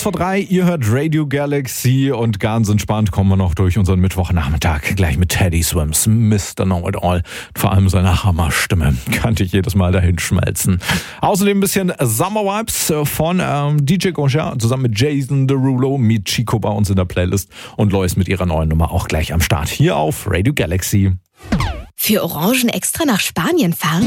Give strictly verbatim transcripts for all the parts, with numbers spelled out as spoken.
vor drei, ihr hört Radio Galaxy und ganz entspannt kommen wir noch durch unseren Mittwochnachmittag. Gleich mit Teddy Swims, Mister Know-It-All. Vor allem seine Hammerstimme kann ich jedes Mal dahin schmelzen. Außerdem ein bisschen Summer-Vibes von ähm, D J Gaucher zusammen mit Jason Derulo, mit Chico bei uns in der Playlist und Lois mit ihrer neuen Nummer auch gleich am Start hier auf Radio Galaxy. Für Orangen extra nach Spanien fahren?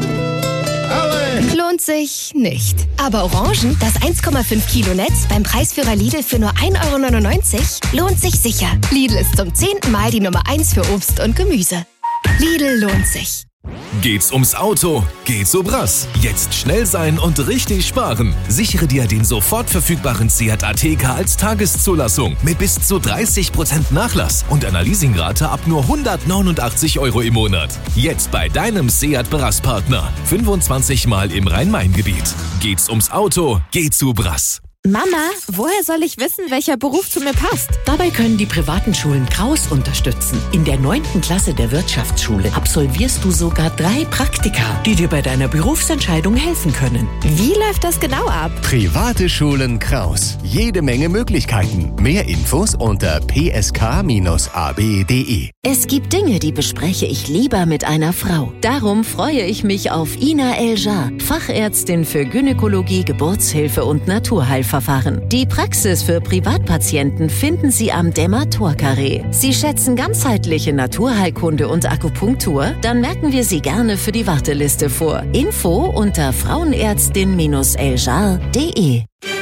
Lohnt sich nicht. Aber Orangen, das eins Komma fünf Kilo Netz beim Preisführer Lidl für nur ein Euro neunundneunzig, lohnt sich sicher. Lidl ist zum zehnten Mal die Nummer eins für Obst und Gemüse. Lidl lohnt sich. Geht's ums Auto? Geht's so Brass. Jetzt schnell sein und richtig sparen. Sichere dir den sofort verfügbaren Seat Ateca als Tageszulassung mit bis zu dreißig Prozent Nachlass und einer Leasingrate ab nur hundertneunundachtzig Euro im Monat. Jetzt bei deinem Seat Brass-Partner. fünfundzwanzig Mal im Rhein-Main-Gebiet. Geht's ums Auto? Geht's zu Brass. Mama, woher soll ich wissen, welcher Beruf zu mir passt? Dabei können die privaten Schulen Kraus unterstützen. In der neunten Klasse der Wirtschaftsschule absolvierst du sogar drei Praktika, die dir bei deiner Berufsentscheidung helfen können. Wie läuft das genau ab? Private Schulen Kraus. Jede Menge Möglichkeiten. Mehr Infos unter p s k Bindestrich a b punkt d e. Es gibt Dinge, die bespreche ich lieber mit einer Frau. Darum freue ich mich auf Ina Eljar, Fachärztin für Gynäkologie, Geburtshilfe und Naturheilverfahren. Die Praxis für Privatpatienten finden Sie am Dämmer-Tor-Carré. Sie schätzen ganzheitliche Naturheilkunde und Akupunktur? Dann merken wir Sie gerne für die Warteliste vor. Info unter frauenärztin Bindestrich eljar punkt d e.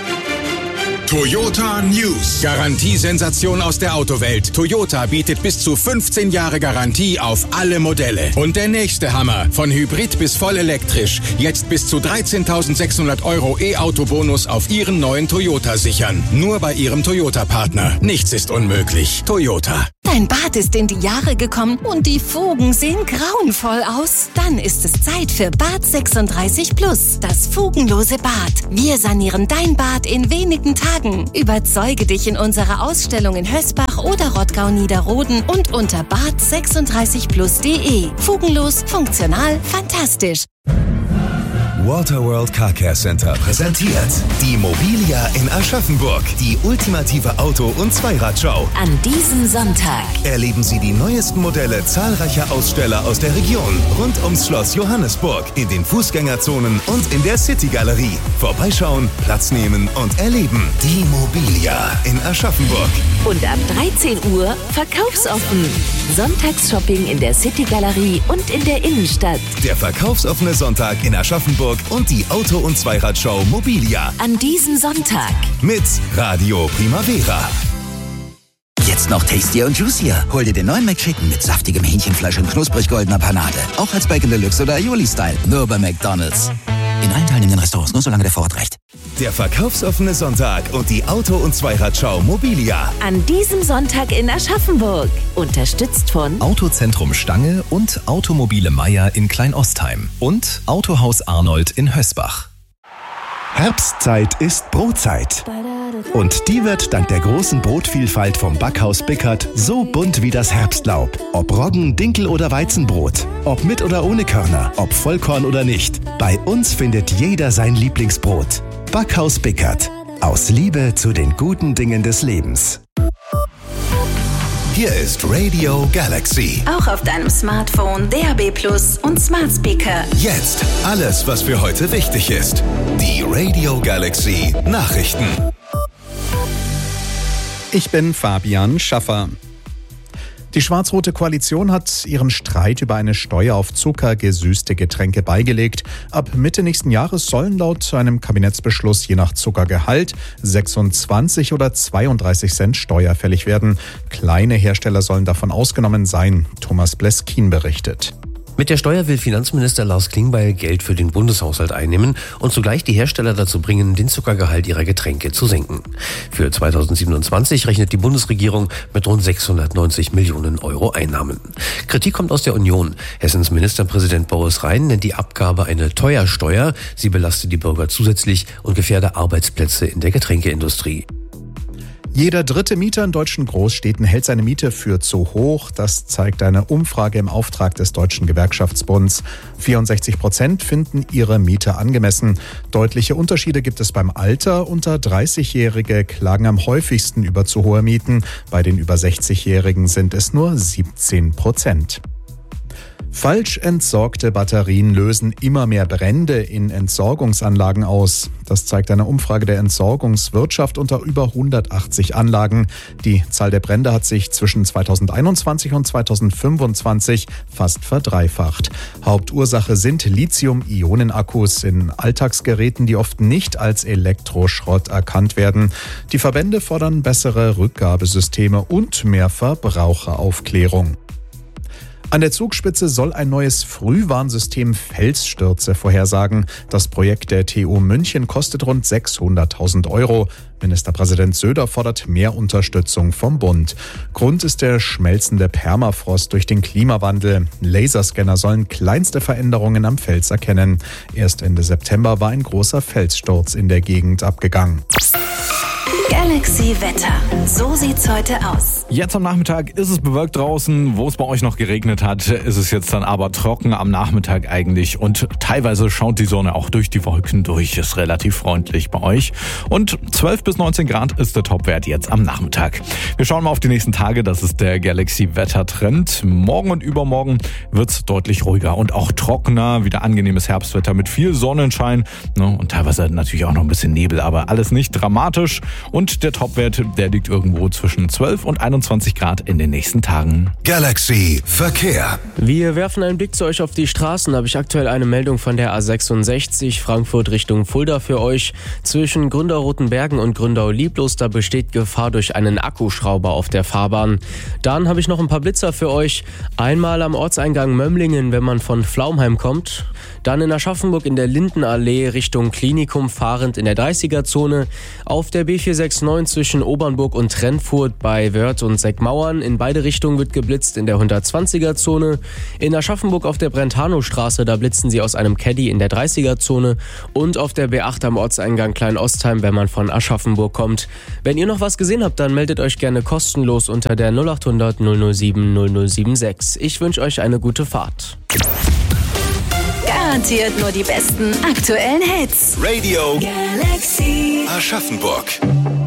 Toyota News. Garantiesensation aus der Autowelt. Toyota bietet bis zu fünfzehn Jahre Garantie auf alle Modelle. Und der nächste Hammer. Von Hybrid bis voll elektrisch. Jetzt bis zu dreizehntausendsechshundert Euro E-Auto-Bonus auf Ihren neuen Toyota sichern. Nur bei Ihrem Toyota-Partner. Nichts ist unmöglich. Toyota. Dein Bad ist in die Jahre gekommen und die Fugen sehen grauenvoll aus. Dann ist es Zeit für Bad sechsunddreißig Plus, das fugenlose Bad. Wir sanieren dein Bad in wenigen Tagen. Überzeuge dich in unserer Ausstellung in Hösbach oder Rottgau-Niederroden und unter bad sechsunddreißig plus punkt d e. Fugenlos, funktional, fantastisch. Waterworld Car Care Center präsentiert die Mobilia in Aschaffenburg, die ultimative Auto- und Zweiradshow. An diesem Sonntag Erleben Sie die neuesten Modelle zahlreicher Aussteller aus der Region rund ums Schloss Johannesburg, in den Fußgängerzonen und in der City-Galerie. Vorbeischauen, Platz nehmen und erleben. Die Mobilia in Aschaffenburg. und ab dreizehn Uhr verkaufsoffen. Sonntagsshopping in der City-Galerie und in der Innenstadt. Der verkaufsoffene Sonntag in Aschaffenburg und die Auto- und Zweiradshow Mobilia. An diesem Sonntag. Mit Radio Primavera. Jetzt noch tastier und juicier. Hol dir den neuen McChicken mit saftigem Hähnchenfleisch und knusprig goldener Panade. Auch als Bacon Deluxe oder Aioli-Style. Nur bei McDonald's. In allen teilnehmenden Restaurants, nur solange der Vorrat reicht. Der verkaufsoffene Sonntag und die Auto- und Zweiradshow Mobilia. An diesem Sonntag in Aschaffenburg. Unterstützt von Autozentrum Stange und Automobile Meier in Kleinostheim. Und Autohaus Arnold in Hösbach. Herbstzeit ist Brotzeit. Und die wird dank der großen Brotvielfalt vom Backhaus Bickert so bunt wie das Herbstlaub. Ob Roggen, Dinkel oder Weizenbrot. Ob mit oder ohne Körner. Ob Vollkorn oder nicht. Bei uns findet jeder sein Lieblingsbrot. Backhaus Bickert. Aus Liebe zu den guten Dingen des Lebens. Hier ist Radio Galaxy. Auch auf deinem Smartphone, D A B Plus und Smart Speaker. Jetzt alles, was für heute wichtig ist. Die Radio Galaxy Nachrichten. Ich bin Fabian Schaffer. Die schwarz-rote Koalition hat ihren Streit über eine Steuer auf zuckergesüßte Getränke beigelegt. Ab Mitte nächsten Jahres sollen laut einem Kabinettsbeschluss je nach Zuckergehalt sechsundzwanzig oder zweiunddreißig Cent Steuer fällig werden. Kleine Hersteller sollen davon ausgenommen sein. Thomas Bleskin berichtet. Mit der Steuer will Finanzminister Lars Klingbeil Geld für den Bundeshaushalt einnehmen und zugleich die Hersteller dazu bringen, den Zuckergehalt ihrer Getränke zu senken. Für zweitausendsiebenundzwanzig rechnet die Bundesregierung mit rund sechshundertneunzig Millionen Euro Einnahmen. Kritik kommt aus der Union. Hessens Ministerpräsident Boris Rhein nennt die Abgabe eine Teuersteuer. Sie belastet die Bürger zusätzlich und gefährde Arbeitsplätze in der Getränkeindustrie. Jeder dritte Mieter in deutschen Großstädten hält seine Miete für zu hoch. Das zeigt eine Umfrage im Auftrag des Deutschen Gewerkschaftsbunds. vierundsechzig Prozent finden ihre Miete angemessen. Deutliche Unterschiede gibt es beim Alter. Unter dreißigjährige klagen am häufigsten über zu hohe Mieten. Bei den über sechzigjährigen sind es nur siebzehn Prozent. Falsch entsorgte Batterien lösen immer mehr Brände in Entsorgungsanlagen aus. Das zeigt eine Umfrage der Entsorgungswirtschaft unter über hundertachtzig Anlagen. Die Zahl der Brände hat sich zwischen zweitausendeinundzwanzig und zweitausendfünfundzwanzig fast verdreifacht. Hauptursache sind Lithium-Ionen-Akkus in Alltagsgeräten, die oft nicht als Elektroschrott erkannt werden. Die Verbände fordern bessere Rückgabesysteme und mehr Verbraucheraufklärung. An der Zugspitze soll ein neues Frühwarnsystem Felsstürze vorhersagen. Das Projekt der T U München kostet rund sechshunderttausend Euro. Ministerpräsident Söder fordert mehr Unterstützung vom Bund. Grund ist der schmelzende Permafrost durch den Klimawandel. Laserscanner sollen kleinste Veränderungen am Fels erkennen. Erst Ende September war ein großer Felssturz in der Gegend abgegangen. Galaxy Wetter. So sieht's heute aus. Jetzt am Nachmittag ist es bewölkt draußen. Wo es bei euch noch geregnet hat, ist es jetzt dann aber trocken am Nachmittag eigentlich. Und teilweise schaut die Sonne auch durch die Wolken durch. Ist relativ freundlich bei euch. Und zwölf bis neunzehn Grad ist der Topwert jetzt am Nachmittag. Wir schauen mal auf die nächsten Tage. Das ist der Galaxy Wetter-Trend. Morgen und übermorgen wird's deutlich ruhiger und auch trockener. Wieder angenehmes Herbstwetter mit viel Sonnenschein. Und teilweise natürlich auch noch ein bisschen Nebel, aber alles nicht dramatisch. Und der Topwert, der liegt irgendwo zwischen zwölf und einundzwanzig Grad in den nächsten Tagen. Galaxy Verkehr. Wir werfen einen Blick zu euch auf die Straßen. Da habe ich aktuell eine Meldung von der A sechsundsechzig Frankfurt Richtung Fulda für euch. Zwischen Gründau-Rotenbergen und Gründau-Lieblos, da besteht Gefahr durch einen Akkuschrauber auf der Fahrbahn. Dann habe ich noch ein paar Blitzer für euch. Einmal am Ortseingang Mömlingen, wenn man von Pflaumheim kommt. Dann in Aschaffenburg in der Lindenallee Richtung Klinikum fahrend in der dreißiger-Zone. Auf der B vier sechs neun zwischen Obernburg und Trennfurt bei Wörth und Seckmauern. In beide Richtungen wird geblitzt in der hundertzwanziger-Zone. In Aschaffenburg auf der Brentanostraße, da blitzen sie aus einem Caddy in der dreißiger-Zone. Und auf der B acht am Ortseingang Kleinostheim, wenn man von Aschaffenburg kommt. Wenn ihr noch was gesehen habt, dann meldet euch gerne kostenlos unter der null acht hundert null null sieben null null sieben sechs. Ich wünsche euch eine gute Fahrt. Garantiert nur die besten aktuellen Hits. Radio Galaxy Aschaffenburg.